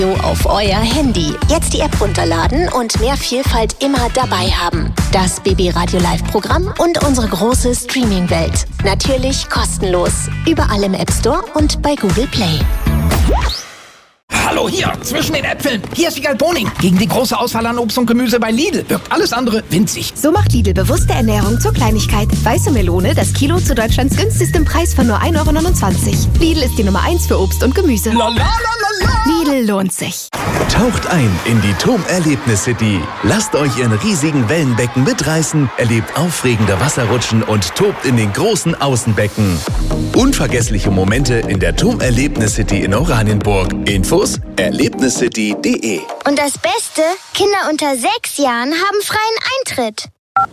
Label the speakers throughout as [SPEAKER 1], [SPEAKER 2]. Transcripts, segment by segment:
[SPEAKER 1] auf euer Handy. Jetzt die App runterladen und mehr Vielfalt immer dabei haben. Das BB Radio Live Programm und unsere große Streaming-Welt. Natürlich kostenlos. Überall im App Store und bei Google Play.
[SPEAKER 2] Hallo hier, zwischen den Äpfeln. Hier ist Wiegald Boning. Gegen die große Auswahl an Obst und Gemüse bei Lidl wirkt alles andere winzig.
[SPEAKER 3] So macht Lidl bewusste Ernährung zur Kleinigkeit. Weiße Melone, das Kilo zu Deutschlands günstigstem Preis von nur 1,29 €. Lidl ist die Nummer 1 für Obst und Gemüse. Lidl lohnt sich.
[SPEAKER 4] Taucht ein in die TOM-Erlebnis-City. Lasst euch in riesigen Wellenbecken mitreißen, erlebt aufregende Wasserrutschen und tobt in den großen Außenbecken. Unvergessliche Momente in der TOM-Erlebnis-City in Oranienburg. Infos erlebniscity.de.
[SPEAKER 5] Und das Beste, Kinder unter 6 Jahren haben freien Eintritt.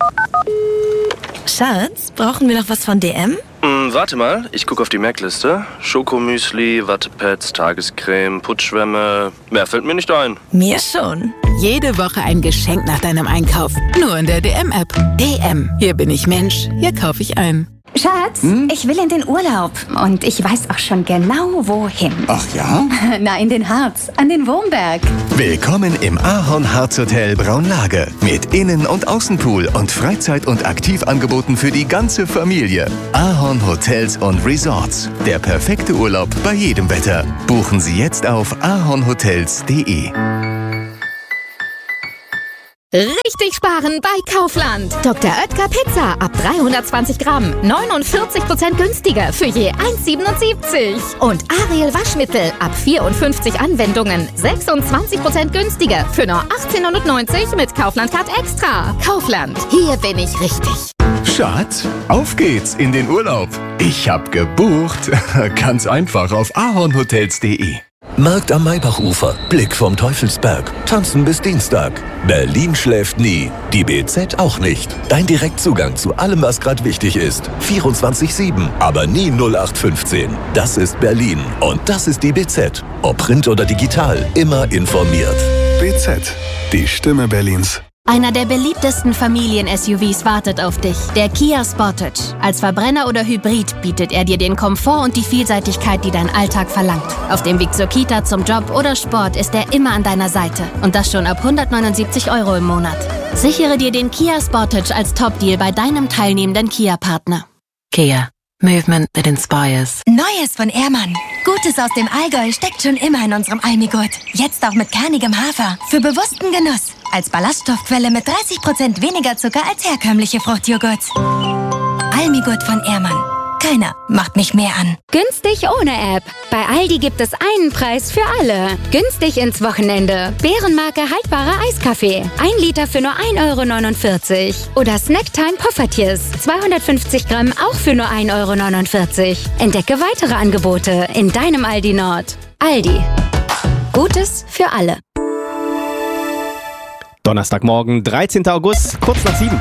[SPEAKER 3] Schatz, brauchen wir noch was von DM?
[SPEAKER 6] Warte mal, ich gucke auf die Merkliste. Schokomüsli, Wattepads, Tagescreme, Putzschwämme. Mehr fällt mir nicht ein.
[SPEAKER 3] Mir schon.
[SPEAKER 7] Jede Woche ein Geschenk nach deinem Einkauf. Nur in der DM-App. DM. Hier bin ich Mensch. Hier kaufe ich ein.
[SPEAKER 8] Schatz, ich will in den Urlaub und ich weiß auch schon genau, wohin.
[SPEAKER 9] Ach ja?
[SPEAKER 8] Na, in den Harz, an den Wurmberg.
[SPEAKER 4] Willkommen im Ahorn Harz Hotel Braunlage. Mit Innen- und Außenpool und Freizeit- und Aktivangeboten für die ganze Familie. Ahorn Hotels und Resorts. Der perfekte Urlaub bei jedem Wetter. Buchen Sie jetzt auf ahornhotels.de.
[SPEAKER 3] Richtig sparen bei Kaufland. Dr. Oetker Pizza ab 320 Gramm. 49% günstiger für je 1,77. Und Ariel Waschmittel ab 54 Anwendungen. 26% günstiger für nur 18,90 € mit Kaufland-Card Extra. Kaufland, hier bin ich richtig.
[SPEAKER 4] Schatz, auf geht's in den Urlaub. Ich hab gebucht. Ganz einfach auf ahornhotels.de. Markt am Maybachufer, Blick vom Teufelsberg, tanzen bis Dienstag. Berlin schläft nie, die BZ auch nicht. Dein Direktzugang zu allem, was gerade wichtig ist. 24/7, aber nie 0815. Das ist Berlin und das ist die BZ. Ob Print oder digital, immer informiert.
[SPEAKER 9] BZ, die Stimme Berlins.
[SPEAKER 10] Einer der beliebtesten Familien-SUVs wartet auf dich, der Kia Sportage. Als Verbrenner oder Hybrid bietet er dir den Komfort und die Vielseitigkeit, die dein Alltag verlangt. Auf dem Weg zur Kita, zum Job oder Sport ist er immer an deiner Seite. Und das schon ab 179 € im Monat. Sichere dir den Kia Sportage als Top-Deal bei deinem teilnehmenden Kia-Partner.
[SPEAKER 7] Kia. Movement that inspires.
[SPEAKER 11] Neues von Ehrmann. Gutes aus dem Allgäu steckt schon immer in unserem Almigurt. Jetzt auch mit kernigem Hafer. Für bewussten Genuss. Als Ballaststoffquelle mit 30% weniger Zucker als herkömmliche Fruchtjoghurts. Almigurt von Ehrmann. Keiner macht mich mehr an.
[SPEAKER 12] Günstig ohne App. Bei Aldi gibt es einen Preis für alle. Günstig ins Wochenende. Bärenmarke haltbarer Eiskaffee. 1 Liter für nur 1,49 € Oder Snacktime Poffertjes. 250 Gramm auch für nur 1,49 €. Entdecke weitere Angebote in deinem Aldi Nord. Aldi. Gutes für alle.
[SPEAKER 13] Donnerstagmorgen, 13. August, kurz nach 7.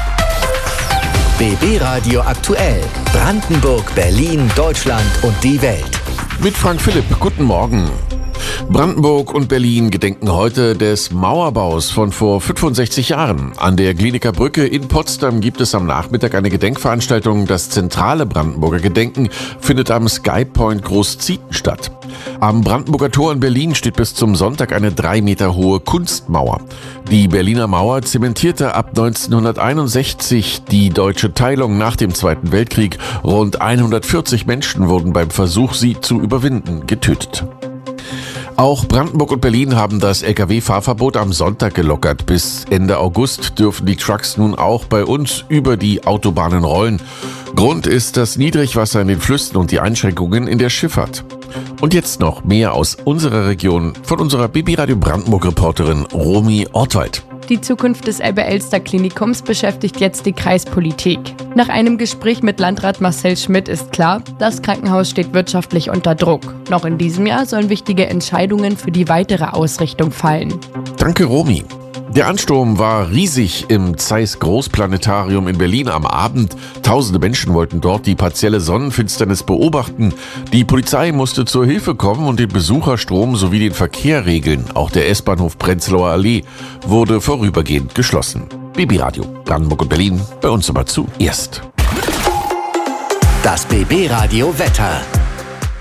[SPEAKER 14] BB Radio aktuell. Brandenburg, Berlin, Deutschland und die Welt.
[SPEAKER 15] Mit Frank Philipp, guten Morgen. Brandenburg und Berlin gedenken heute des Mauerbaus von vor 65 Jahren. An der Glienicke Brücke in Potsdam gibt es am Nachmittag eine Gedenkveranstaltung. Das zentrale Brandenburger Gedenken findet am Skypoint Großzieten statt. Am Brandenburger Tor in Berlin steht bis zum Sonntag eine 3 Meter hohe Kunstmauer. Die Berliner Mauer zementierte ab 1961 die deutsche Teilung nach dem Zweiten Weltkrieg. Rund 140 Menschen wurden beim Versuch, sie zu überwinden, getötet. Auch Brandenburg und Berlin haben das Lkw-Fahrverbot am Sonntag gelockert. Bis Ende August dürfen die Trucks nun auch bei uns über die Autobahnen rollen. Grund ist das Niedrigwasser in den Flüssen und die Einschränkungen in der Schifffahrt. Und jetzt noch mehr aus unserer Region von unserer BB Radio Brandenburg-Reporterin Romy Ortweit.
[SPEAKER 16] Die Zukunft des Elbe-Elster-Klinikums beschäftigt jetzt die Kreispolitik. Nach einem Gespräch mit Landrat Marcel Schmidt ist klar, das Krankenhaus steht wirtschaftlich unter Druck. Noch in diesem Jahr sollen wichtige Entscheidungen für die weitere Ausrichtung fallen.
[SPEAKER 15] Danke, Romy. Der Ansturm war riesig im Zeiss Großplanetarium in Berlin am Abend. Tausende Menschen wollten dort die partielle Sonnenfinsternis beobachten. Die Polizei musste zur Hilfe kommen und den Besucherstrom sowie den Verkehr regeln. Auch der S-Bahnhof Prenzlauer Allee wurde vorübergehend geschlossen. BB Radio, Brandenburg und Berlin, bei uns aber zuerst.
[SPEAKER 14] Das BB Radio Wetter.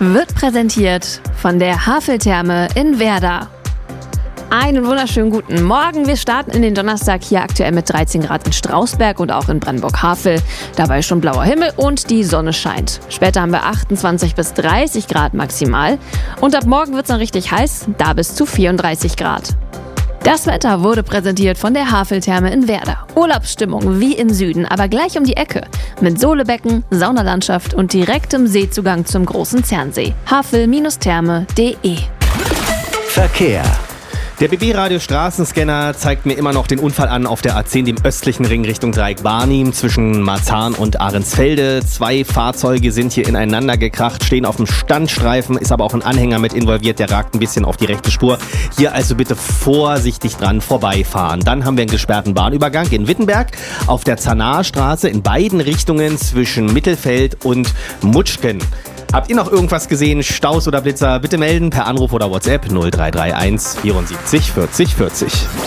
[SPEAKER 17] wird präsentiert von der Haveltherme in Werder. Einen wunderschönen guten Morgen. Wir starten in den Donnerstag hier aktuell mit 13 Grad in Strausberg und auch in Brandenburg-Havel. Dabei schon blauer Himmel und die Sonne scheint. Später haben wir 28 bis 30 Grad maximal. Und ab morgen wird es dann richtig heiß, da bis zu 34 Grad. Das Wetter wurde präsentiert von der Haveltherme in Werder. Urlaubsstimmung wie im Süden, aber gleich um die Ecke. Mit Sohlebecken, Saunalandschaft und direktem Seezugang zum großen Zernsee. havel-therme.de.
[SPEAKER 14] Verkehr.
[SPEAKER 13] Der BB-Radio-Straßenscanner zeigt mir immer noch den Unfall an auf der A10, dem östlichen Ring Richtung Dreieck-Barnim zwischen Marzahn und Ahrensfelde. 2 Fahrzeuge sind hier ineinander gekracht, stehen auf dem Standstreifen, ist aber auch ein Anhänger mit involviert, der ragt ein bisschen auf die rechte Spur. Hier also bitte vorsichtig dran vorbeifahren. Dann haben wir einen gesperrten Bahnübergang in Wittenberg auf der Zanarstraße in beiden Richtungen zwischen Mittelfeld und Mutschken. Habt ihr noch irgendwas gesehen, Staus oder Blitzer? Bitte melden per Anruf oder WhatsApp 0331 74 40 40.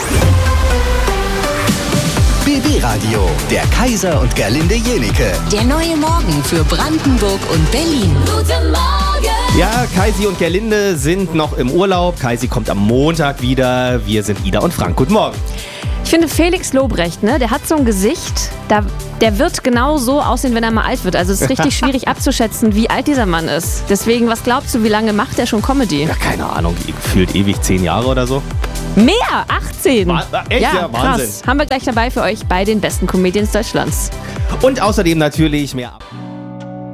[SPEAKER 14] BB Radio, der Kaiser und Gerlinde Jenike.
[SPEAKER 1] Der neue Morgen für Brandenburg und Berlin. Guten Morgen!
[SPEAKER 13] Ja, Kaisi und Gerlinde sind noch im Urlaub. Kaisi kommt am Montag wieder. Wir sind Ida und Frank. Guten Morgen.
[SPEAKER 17] Ich finde Felix Lobrecht, der hat so ein Gesicht, der wird genau so aussehen, wenn er mal alt wird. Also es ist richtig schwierig abzuschätzen, wie alt dieser Mann ist. Deswegen, was glaubst du, wie lange macht er schon Comedy?
[SPEAKER 13] Ja, keine Ahnung, gefühlt ewig 10 Jahre oder so.
[SPEAKER 17] Mehr, 18.
[SPEAKER 13] Echt? Ja, Wahnsinn.
[SPEAKER 17] Krass. Haben wir gleich dabei für euch bei den besten Comedians Deutschlands.
[SPEAKER 13] Und außerdem natürlich mehr ab.